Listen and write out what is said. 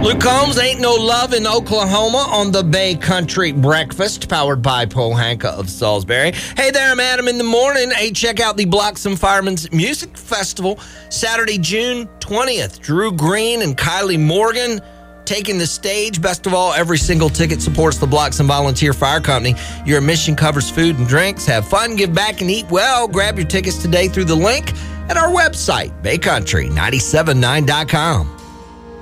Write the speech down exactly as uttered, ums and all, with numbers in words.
Luke Combs, Ain't No Love in Oklahoma on the Bay Country Breakfast, powered by Pohanka of Salisbury. Hey there, I'm Adam in the morning. Hey, check out the Blocks and Firemen's Music Festival, Saturday, June twentieth. Drew Green and Kylie Morgan taking the stage. Best of all, every single ticket supports the Blocks and Volunteer Fire Company. Your admission covers food and drinks. Have fun, give back, and eat well. Grab your tickets today through the link at our website, bay country nine seven nine dot com.